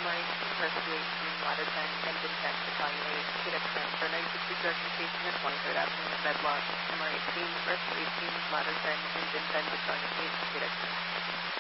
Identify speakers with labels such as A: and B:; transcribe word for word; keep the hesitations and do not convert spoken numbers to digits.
A: eighteen, Rescue eighteen, Ladder ten, Engine ten, Battalion eight, K D X transfer nine sixty-seven, station at twenty-third Avenue and Medlock, M R eighteen, Rescue eighteen, Ladder ten, Engine ten, Battalion eight, K D X transfer.